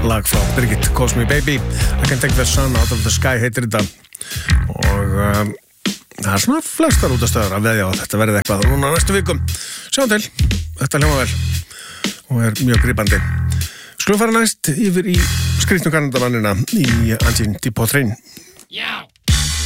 lag frá Birgit, Calls Me Baby. I Can Take the Sun Out of the Sky heitir þetta. Og það svona flestar útastöðar að veðja á þetta verði eitthvað núna næstu vikum. Sjáum til, þetta hljóma vel og mjög grípandi. Skulum fara næst yfir í skrýtnu Kanadamannina í Antin Di Potrain. Já!